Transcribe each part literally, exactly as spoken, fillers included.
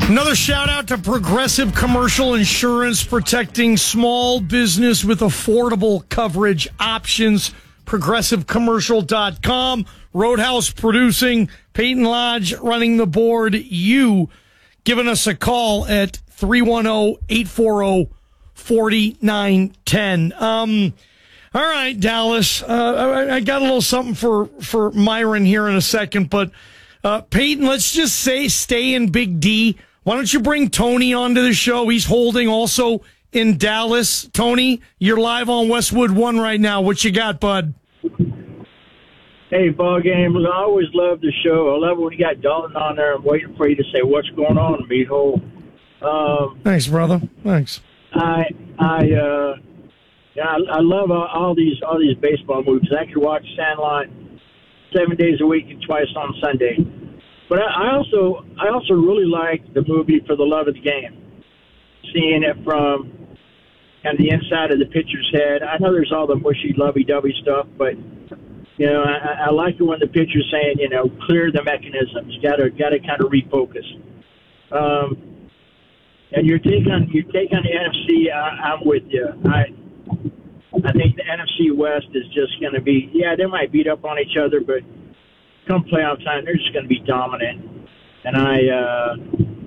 Another shout out to Progressive Commercial Insurance, protecting small business with affordable coverage options. progressive commercial dot com. Roadhouse producing, Peyton Lodge running the board. You giving us a call at three one zero, eight four zero, four nine one zero. Um, all right, Dallas. Uh, I, I got a little something for, for Myron here in a second, but uh, Peyton, let's just say stay in Big D. Why don't you bring Tony onto the show? He's holding also in Dallas. Tony, you're live on Westwood One right now. What you got, bud? Hey, ball game. I always love the show. I love when you got Dalton on there. I'm waiting for you to say what's going on, Beehole. Um, Thanks, brother. Thanks. I I uh, yeah, I, I love all, all these all these baseball movies. I could watch Sandlot seven days a week and twice on Sunday. But I, I also I also really like the movie For the Love of the Game. Seeing it from kind of the inside of the pitcher's head. I know there's all the mushy, lovey-dovey stuff, but you know, I, I like it when the pitcher's saying, you know, clear the mechanisms. Got to got to kind of refocus. Um, and your take on your take on the N F C, I, I'm with you. I I think the N F C West is just going to be, yeah, they might beat up on each other, but come playoff time, they're just going to be dominant. And I uh,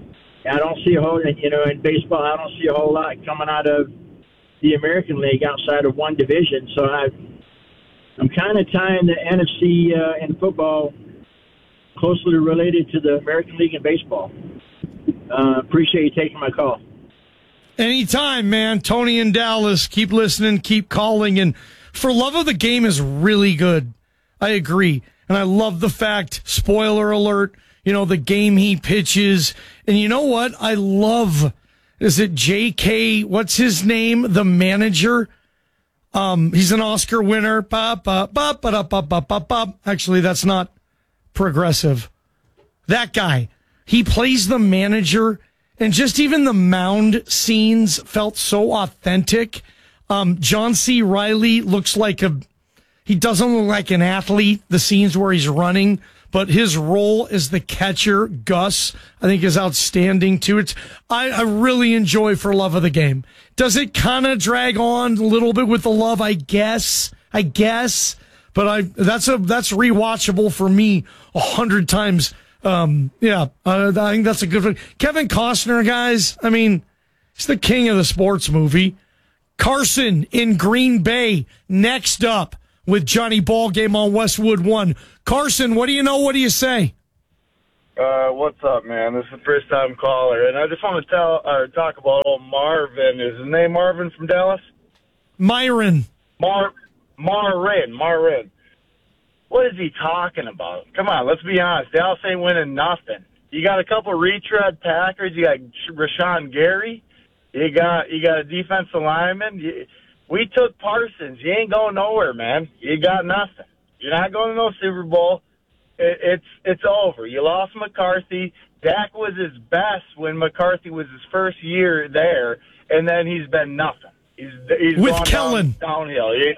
I don't see a whole, you know, in baseball, I don't see a whole lot coming out of the American League outside of one division. So I. I'm kind of tying the N F C uh, in football closely related to the American League in baseball. Uh, appreciate you taking my call. Anytime, man. Tony in Dallas. Keep listening. Keep calling. And For Love of the Game is really good. I agree. And I love the fact, spoiler alert, you know, the game he pitches. And you know what? I love, is it J K, what's his name? The manager? Um, he's an Oscar winner. Ba, ba, ba, ba, ba, ba, ba, ba. Actually, that's not Progressive. That guy, he plays the manager, and just even the mound scenes felt so authentic. Um, John C. Reilly looks like a, he doesn't look like an athlete, the scenes where he's running, but his role as the catcher, Gus, I think is outstanding too. It's, I, I really enjoy For Love of the Game. Does it kind of drag on a little bit with the love? I guess, I guess, but I, that's a, that's rewatchable for me a hundred times. Um, yeah, uh, I think that's a good one. Kevin Costner, guys. I mean, he's the king of the sports movie. Carson in Green Bay next up with Johnny Ballgame on Westwood One. Carson, what do you know? What do you say? Uh, what's up, man? This is the first time caller, and I just want to tell or talk about old Marvin. Is his name Marvin from Dallas? Myron. Mar, Marin, Marin. What is he talking about? Come on, let's be honest. Dallas ain't winning nothing. You got a couple retread Packers. You got Rashawn Gary. You got you got a defensive lineman. You, we took Parsons. You ain't going nowhere, man. You got nothing. You're not going to no Super Bowl. It, it's it's over. You lost McCarthy. Dak was his best when McCarthy was his first year there, and then he's been nothing. He's, he's with gone Kellen down, downhill. He,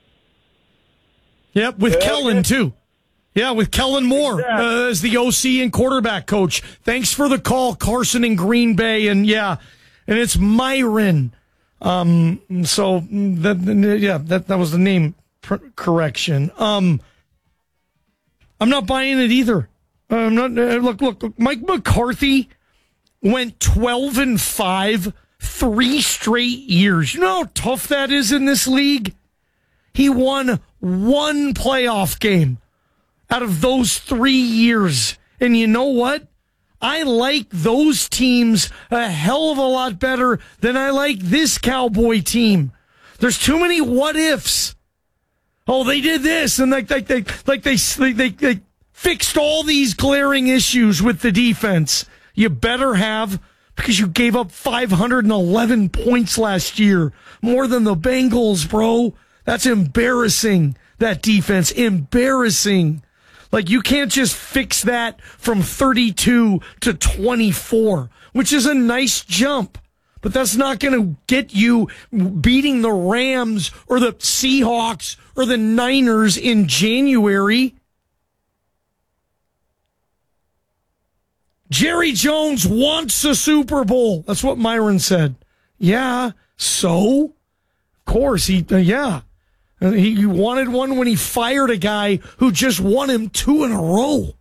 yep, with yeah, Kellen yeah. too. Yeah, with Kellen Moore exactly. uh, as the O C and quarterback coach. Thanks for the call, Carson in Green Bay, and yeah, and it's Myron. Um, so that yeah, that that was the name pr- correction. Um. I'm not buying it either. I'm not. Uh, look, look, look. Mike McCarthy went twelve and five, three straight years. You know how tough that is in this league? He won one playoff game out of those three years. And you know what? I like those teams a hell of a lot better than I like this Cowboy team. There's too many what ifs. Oh, they did this, and like, like they, like they, they, they, they fixed all these glaring issues with the defense. You better have, because you gave up five hundred eleven points last year, more than the Bengals, bro. That's embarrassing. That defense, embarrassing. Like, you can't just fix that from thirty-two to twenty-four, which is a nice jump. But that's not going to get you beating the Rams or the Seahawks or the Niners in January. Jerry Jones wants a Super Bowl. That's what Myron said. Yeah, so? Of course, he, uh, yeah. He, he wanted one when he fired a guy who just won him two in a row.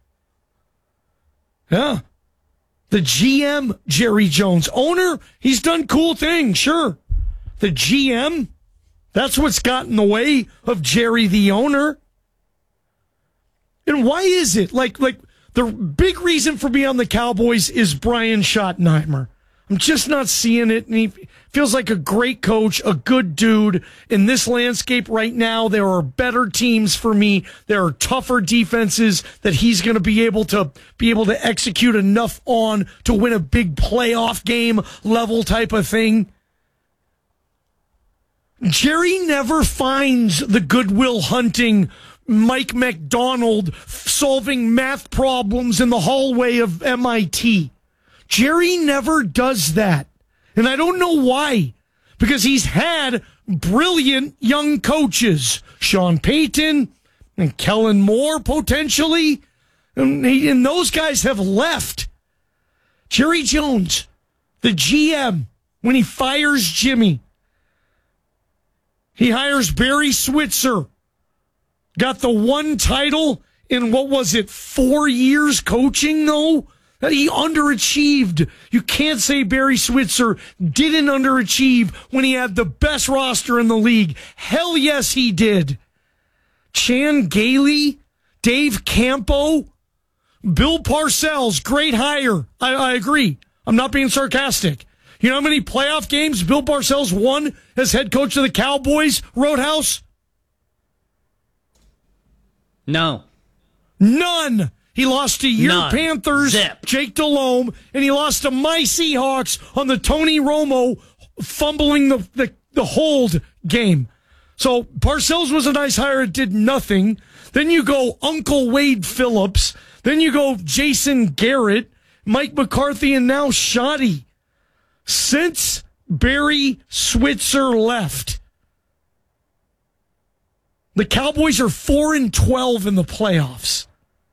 Yeah. The G M, Jerry Jones. Owner, he's done cool things, sure. The G M, that's what's got in the way of Jerry the owner. And why is it? Like, like the big reason for being on the Cowboys is Brian Schottenheimer. I'm just not seeing it. And he feels like a great coach, a good dude. In this landscape right now, there are better teams for me. There are tougher defenses that he's going to be able to be able to execute enough on to win a big playoff game level type of thing. Jerry never finds the Goodwill Hunting Mike McDonald solving math problems in the hallway of M I T. Jerry never does that. And I don't know why. Because he's had brilliant young coaches. Sean Payton and Kellen Moore, potentially. And, he, and those guys have left. Jerry Jones, the G M, when he fires Jimmy, he hires Barry Switzer. Got the one title in, what was it, four years coaching, though? He underachieved. You can't say Barry Switzer didn't underachieve when he had the best roster in the league. Hell yes, he did. Chan Gailey, Dave Campo, Bill Parcells, great hire. I, I agree. I'm not being sarcastic. You know how many playoff games Bill Parcells won as head coach of the Cowboys, Roadhouse? No. None. He lost to your None. Panthers, Zip. Jake Delhomme, and he lost to my Seahawks on the Tony Romo fumbling the, the, the hold game. So Parcells was a nice hire. It did nothing. Then you go Uncle Wade Phillips. Then you go Jason Garrett, Mike McCarthy, and now Shoddy. Since Barry Switzer left, the Cowboys are four and twelve in the playoffs.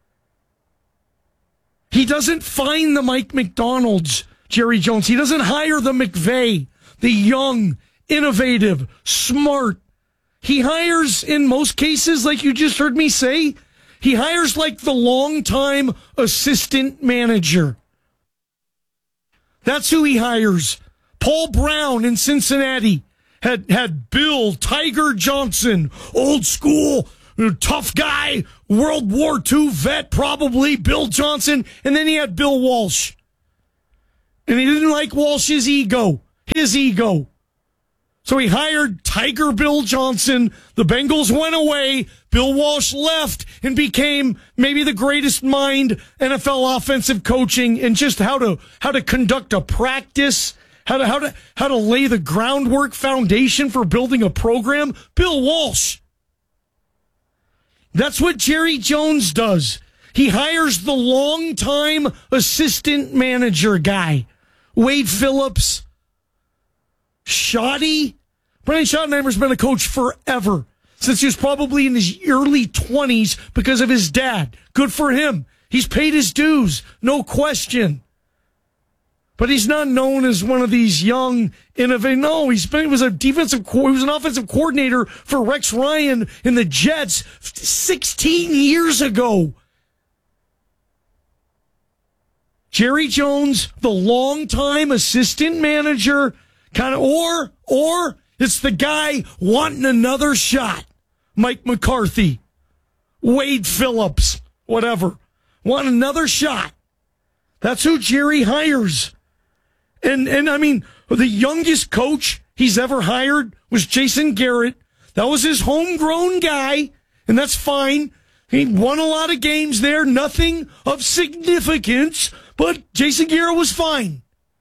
He doesn't find the Mike McDonalds, Jerry Jones. He doesn't hire the McVay, the young, innovative, smart. He hires, in most cases, like you just heard me say, he hires like the longtime assistant manager. That's who he hires. Paul Brown in Cincinnati had, had Bill Tiger Johnson, old school, tough guy, World War Two vet, probably, Bill Johnson. And then he had Bill Walsh. And he didn't like Walsh's ego, his ego. So he hired Tiger Bill Johnson. The Bengals went away. Bill Walsh left and became maybe the greatest mind N F L offensive coaching and just how to how to conduct a practice, how to how to how to lay the groundwork foundation for building a program. Bill Walsh. That's what Jerry Jones does. He hires the longtime assistant manager guy, Wade Phillips. Shoddy. Brian Schottenheimer's been a coach forever, since he was probably in his early twenties because of his dad. Good for him. He's paid his dues, no question. But he's not known as one of these young, innovative. No, he's been, he was a defensive, he was an offensive coordinator for Rex Ryan in the Jets sixteen years ago. Jerry Jones, the longtime assistant manager, kind of, or, or it's the guy wanting another shot. Mike McCarthy, Wade Phillips, whatever. Want another shot. That's who Jerry hires. And, and I mean, the youngest coach he's ever hired was Jason Garrett. That was his homegrown guy, and that's fine. He won a lot of games there, nothing of significance, but Jason Garrett was fine.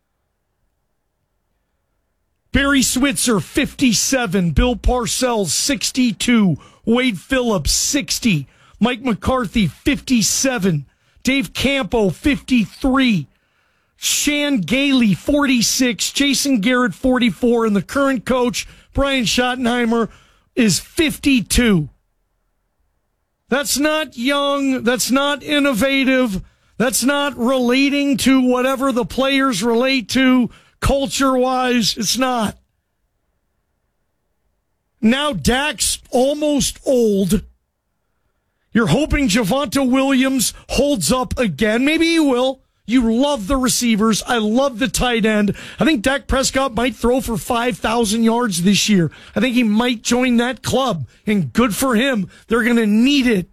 Barry Switzer, fifty-seven. Bill Parcells, sixty-two. Wade Phillips, sixty. Mike McCarthy, fifty-seven. Dave Campo, fifty-three. Chan Gailey, forty-six. Jason Garrett, forty-four. And the current coach, Brian Schottenheimer, is fifty-two. That's not young. That's not innovative. That's not relating to whatever the players relate to culture-wise. It's not. Now Dak's almost old. You're hoping Javonte Williams holds up again. Maybe he will. You love the receivers. I love the tight end. I think Dak Prescott might throw for five thousand yards this year. I think he might join that club, and good for him. They're going to need it.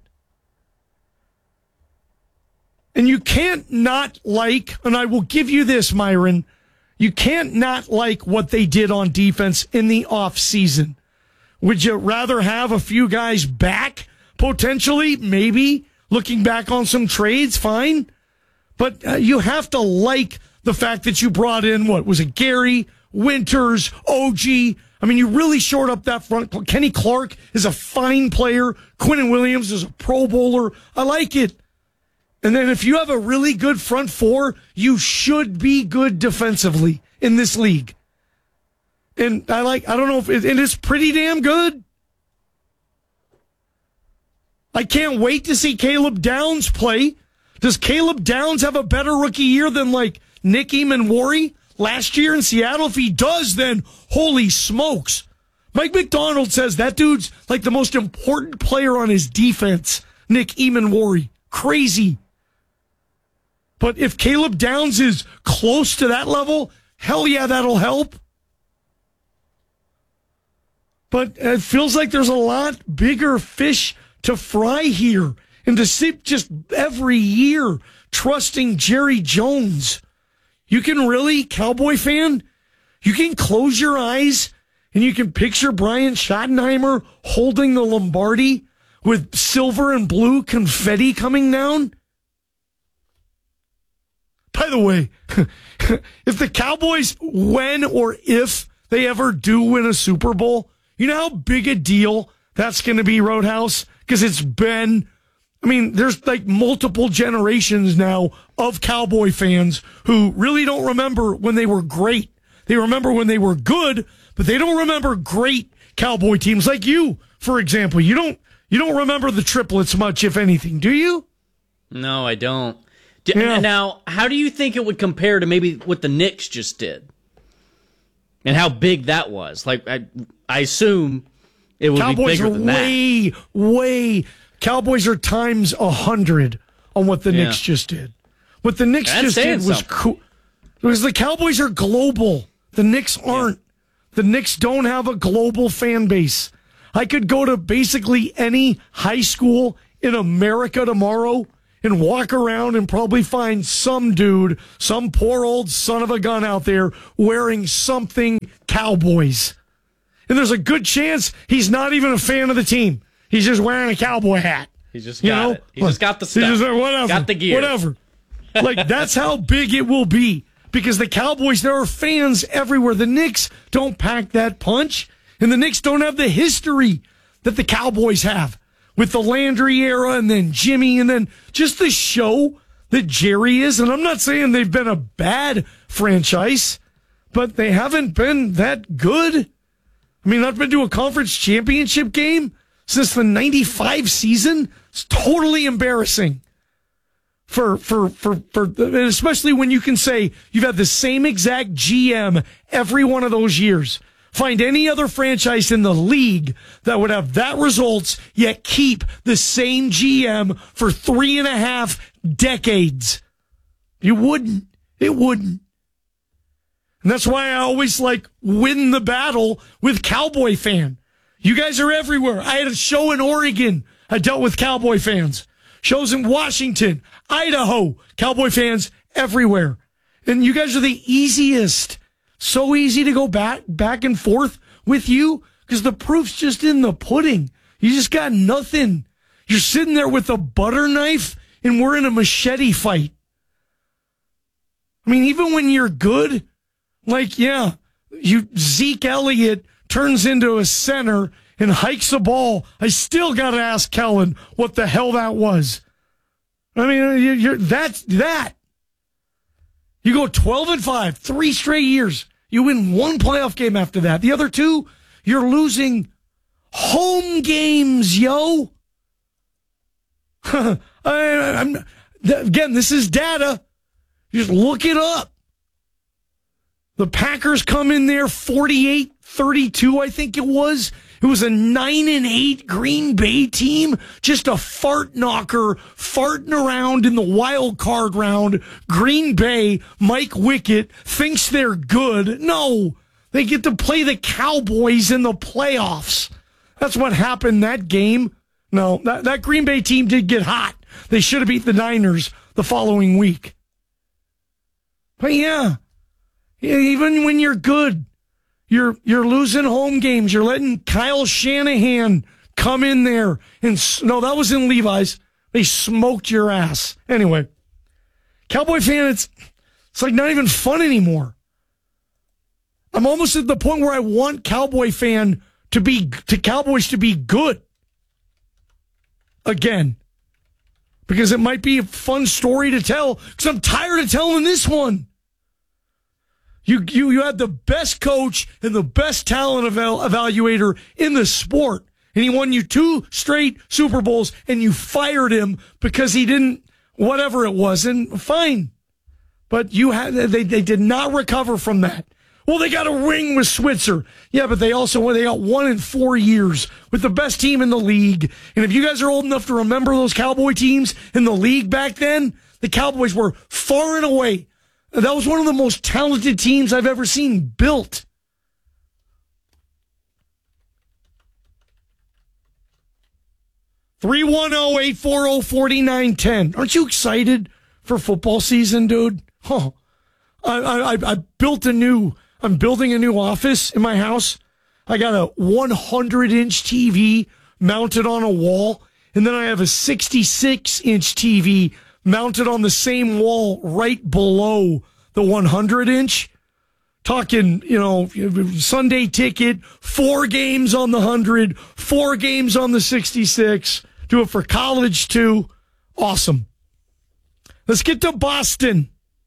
And you can't not like, and I will give you this, Myron, you can't not like what they did on defense in the offseason. Would you rather have a few guys back, potentially? Maybe. Looking back on some trades, fine. But uh, you have to like the fact that you brought in, what, was it Gary, Winters, O G? I mean, you really shored up that front. Kenny Clark is a fine player. Quinnen Williams is a Pro Bowler. I like it. And then if you have a really good front four, you should be good defensively in this league. And I like, I don't know if it, it is pretty damn good. I can't wait to see Caleb Downs play. Does Caleb Downs have a better rookie year than like Nick Eamon-Worry last year in Seattle? If he does, then holy smokes. Mike McDonald says that dude's like the most important player on his defense, Nick Eamon-Worry. Crazy. But if Caleb Downs is close to that level, hell yeah, that'll help. But it feels like there's a lot bigger fish to fry here. And to see just every year trusting Jerry Jones. You can really, Cowboy fan, you can close your eyes and you can picture Brian Schottenheimer holding the Lombardi with silver and blue confetti coming down. By the way, if the Cowboys, when or if they ever do win a Super Bowl, you know how big a deal that's going to be, Roadhouse? Because it's been, I mean, there's like multiple generations now of Cowboy fans who really don't remember when they were great. They remember when they were good, but they don't remember great Cowboy teams like you, for example. You don't, you don't remember the triplets much, if anything, do you? No, I don't. Do, Yeah. Now, how do you think it would compare to maybe what the Knicks just did? And how big that was? Like, I, I assume it would Cowboys be bigger are than that. way, way. Cowboys are times a hundred on what the Yeah. Knicks just did. What the Knicks That's just saying did was something. cool. Because the Cowboys are global. The Knicks aren't. The Knicks don't have a global fan base. I could go to basically any high school in America tomorrow and walk around and probably find some dude, some poor old son of a gun out there wearing something Cowboys. And there's a good chance he's not even a fan of the team. He's just wearing a cowboy hat. He just You got know? it. He just got the stuff. He just, whatever. Got the gear. Whatever. Like, that's how big it will be. Because the Cowboys, there are fans everywhere. The Knicks don't pack that punch. And the Knicks don't have the history that the Cowboys have. With the Landry era and then Jimmy and then just the show that Jerry is. And I'm not saying they've been a bad franchise, but they haven't been that good. I mean, I've been to a conference championship game since the ninety-five season. It's totally embarrassing. For, for, for, for, and especially when you can say you've had the same exact G M every one of those years. Find any other franchise in the league that would have that results, yet keep the same G M for three and a half decades. You wouldn't. It wouldn't. And that's why I always like win the battle with Cowboy fan. You guys are everywhere. I had a show in Oregon. I dealt with Cowboy fans. Shows in Washington, Idaho, Cowboy fans everywhere. And you guys are the easiest. So easy to go back, back and forth with you because the proof's just in the pudding. You just got nothing. You're sitting there with a butter knife and we're in a machete fight. I mean, even when you're good, like, yeah, you Zeke Elliott turns into a center and hikes the ball. I still got to ask Kellen what the hell that was. I mean, you're, you're, that's that. You go twelve and five, three straight years. You win one playoff game after that. The other two, you're losing home games, yo. I, I'm, th- again, this is data. Just look it up. The Packers come in there forty-eight thirty-two, I think it was. It was a nine and eight Green Bay team, just a fart knocker, farting around in the wild card round. Green Bay, Mike Wickett thinks they're good. No, they get to play the Cowboys in the playoffs. That's what happened that game. No, that, that Green Bay team did get hot. They should have beat the Niners the following week. But yeah, even when you're good, You're you're losing home games. You're letting Kyle Shanahan come in there. And no, that was in Levi's. They smoked your ass. Anyway, Cowboy fan, it's, it's like not even fun anymore. I'm almost at the point where I want Cowboy fan to be, to Cowboys to be good again. Because it might be a fun story to tell. Because I'm tired of telling this one. You, you you had the best coach and the best talent eval- evaluator in the sport, and he won you two straight Super Bowls, and you fired him because he didn't, whatever it was, and fine. But you had they they did not recover from that. Well, they got a ring with Switzer. Yeah, but they also they got one in four years with the best team in the league. And if you guys are old enough to remember those Cowboy teams in the league back then, the Cowboys were far and away. That was one of the most talented teams I've ever seen built. three one zero, eight four zero, four nine one zero. Aren't you excited for football season, dude? Huh. I, I, I built a new, I'm building a new office in my house. I got a one hundred inch T V mounted on a wall, and then I have a sixty-six inch T V mounted on the same wall right below the one hundred inch. Talking, you know, Sunday ticket, four games on the one hundred, four games on the sixty-six. Do it for college, too. Awesome. Let's get to Boston.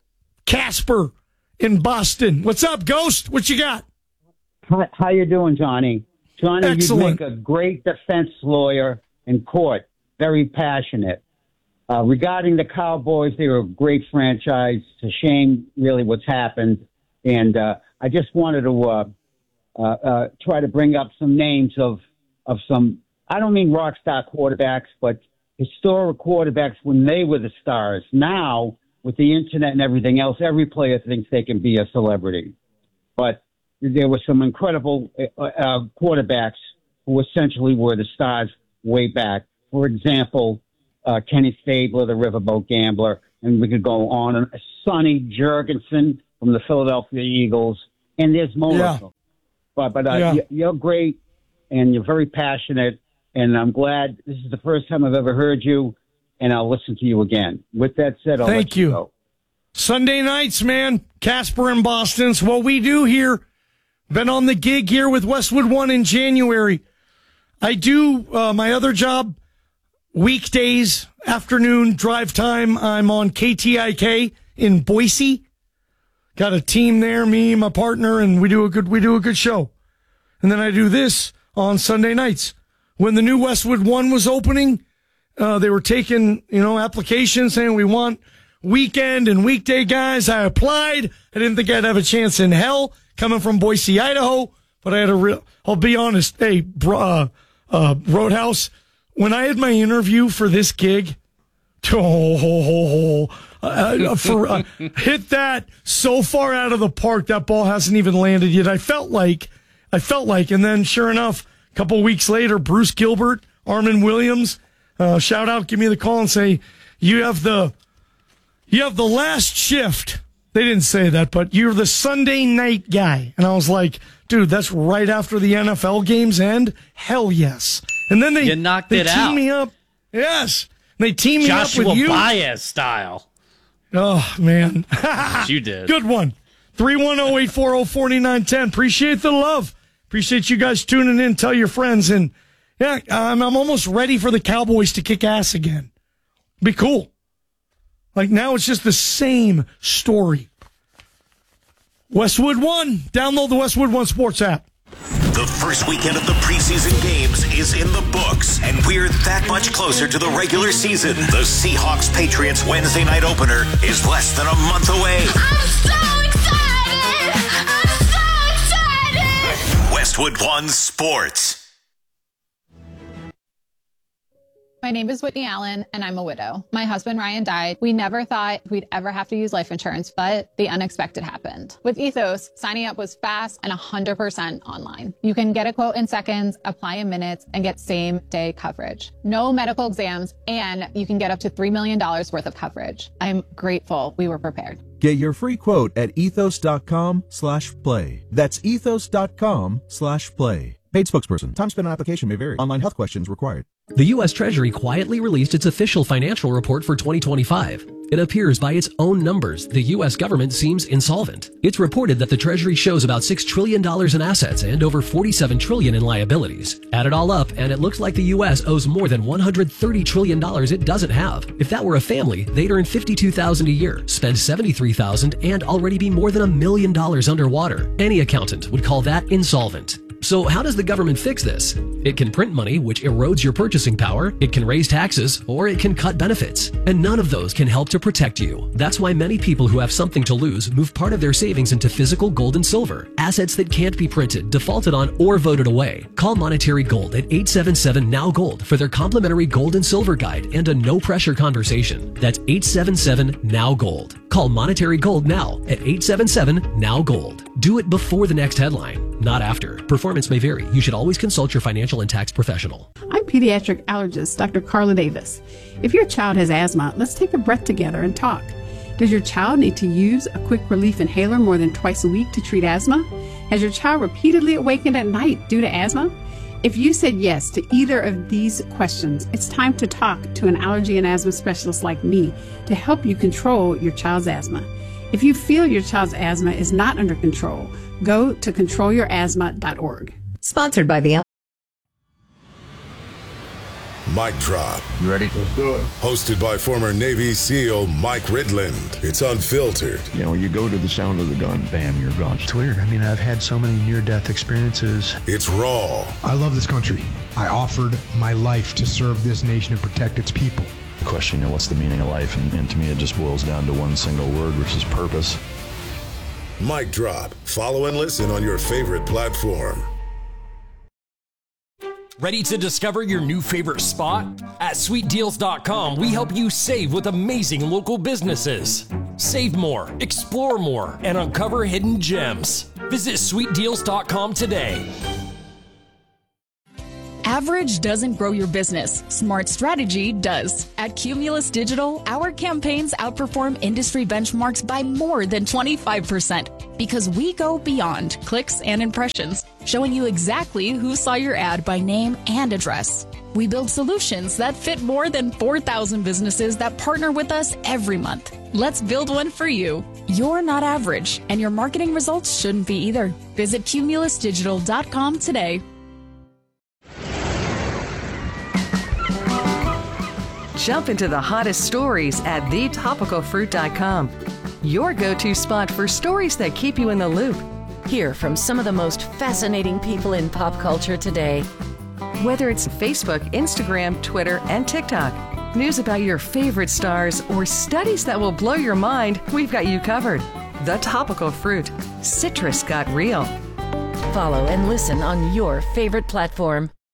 Casper in Boston. What's up, Ghost? What you got? How, how you doing, Johnny? Johnny, Excellent. You make a great defense lawyer in court. Very passionate. Uh, regarding the Cowboys, they were a great franchise. It's a shame, really, what's happened. And uh, I just wanted to uh, uh, uh, try to bring up some names of, of some, I don't mean rock star quarterbacks, but historic quarterbacks when they were the stars. Now, with the internet and everything else, every player thinks they can be a celebrity. But there were some incredible uh, uh, quarterbacks who essentially were the stars way back. For example, uh, Kenny Stabler, the Riverboat Gambler, and we could go on. And Sonny Jurgensen from the Philadelphia Eagles, and there's more yeah. of them. But, but uh, yeah. you're great, and you're very passionate, and I'm glad this is the first time I've ever heard you, and I'll listen to you again. With that said, I'll Thank let you, you. go. Sunday nights, man. Casper in Boston. It's what we do here. Been on the gig here with Westwood One in January. I do uh, my other job weekdays, afternoon drive time. I'm on K T I K in Boise. Got a team there, me, my partner, and we do a good we do a good show. And then I do this on Sunday nights. When the new Westwood One was opening, uh, they were taking, you know, applications saying we want weekend and weekday guys. I applied. I didn't think I'd have a chance in hell coming from Boise, Idaho, but I had a real, I'll be honest. Hey, uh, uh, Roadhouse, when I had my interview for this gig, oh, uh, for, uh, hit that so far out of the park, that ball hasn't even landed yet. I felt like, I felt like, and then sure enough, a couple weeks later, Bruce Gilbert, Armin Williams, uh, shout out, give me the call and say, you have the, you have the last shift. They didn't say that, but you're the Sunday night guy. And I was like, dude, that's right after the N F L games end? Hell yes. And then they, you knocked they it team out. me up. Yes. They team me Joshua up with you. Baez style. Oh, man. You did. Good one. three one zero, eight four zero, four nine one zero. Appreciate the love. Appreciate you guys tuning in. Tell your friends. And yeah, I'm, I'm almost ready for the Cowboys to kick ass again. Be cool. Like now it's just the same story. Westwood One. Download the Westwood One Sports app. The first weekend of the preseason games is in the books, and we're that much closer to the regular season. The Seahawks-Patriots Wednesday night opener is less than a month away. I'm so excited! I'm so excited! Westwood One Sports. My name is Whitney Allen, and I'm a widow. My husband, Ryan, died. We never thought we'd ever have to use life insurance, but the unexpected happened. With Ethos, signing up was fast and one hundred percent online. You can get a quote in seconds, apply in minutes, and get same-day coverage. No medical exams, and you can get up to three million dollars worth of coverage. I'm grateful we were prepared. Get your free quote at ethos.com slash play. That's ethos.com slash play. Paid spokesperson. Time spent on application may vary. Online health questions required. The U S Treasury quietly released its official financial report for twenty twenty-five. It appears by its own numbers, the U S government seems insolvent. It's reported that the Treasury shows about six trillion dollars in assets and over forty-seven trillion dollars in liabilities. Add it all up, and it looks like the U S owes more than one hundred thirty trillion dollars it doesn't have. If that were a family, they'd earn fifty-two thousand dollars a year, spend seventy-three thousand dollars, and already be more than a million dollars underwater. Any accountant would call that insolvent. So how does the government fix this? It can print money, which erodes your purchasing power, it can raise taxes, or it can cut benefits. And none of those can help to protect you. That's why many people who have something to lose move part of their savings into physical gold and silver, assets that can't be printed, defaulted on, or voted away. Call Monetary Gold at eight seven seven N O W Gold for their complimentary gold and silver guide and a no-pressure conversation. That's eight seven seven N O W Gold. Call Monetary Gold now at eight seven seven N O W Gold. Do it before the next headline, not after. Performance may vary. You should always consult your financial and tax professional. I'm pediatric allergist Doctor Carla Davis. If your child has asthma, let's take a breath together and talk. Does your child need to use a quick relief inhaler more than twice a week to treat asthma? Has your child repeatedly awakened at night due to asthma? If you said yes to either of these questions, it's time to talk to an allergy and asthma specialist like me to help you control your child's asthma. If you feel your child's asthma is not under control, go to control your asthma dot org. Sponsored by the Mic Drop. You ready? Let's do it. Hosted by former Navy SEAL Mike Ridland. It's unfiltered. You know, you go to the sound of the gun, bam, you're gone. It's weird. I mean, I've had so many near-death experiences. It's raw. I love this country. I offered my life to serve this nation and protect its people. The question, you know, what's the meaning of life? And, and to me, it just boils down to one single word, which is purpose. Mic Drop. Follow and listen on your favorite platform. Ready to discover your new favorite spot? At sweet deals dot com, we help you save with amazing local businesses. Save more, explore more, and uncover hidden gems. Visit sweet deals dot com today. Average doesn't grow your business. Smart strategy does. At Cumulus Digital, our campaigns outperform industry benchmarks by more than twenty-five percent because we go beyond clicks and impressions, showing you exactly who saw your ad by name and address. We build solutions that fit more than four thousand businesses that partner with us every month. Let's build one for you. You're not average, and your marketing results shouldn't be either. Visit cumulus digital dot com today. Jump into the hottest stories at the topical fruit dot com. Your go-to spot for stories that keep you in the loop. Hear from some of the most fascinating people in pop culture today. Whether it's Facebook, Instagram, Twitter, and TikTok, news about your favorite stars, or studies that will blow your mind, we've got you covered. The Topical Fruit. Citrus got real. Follow and listen on your favorite platform.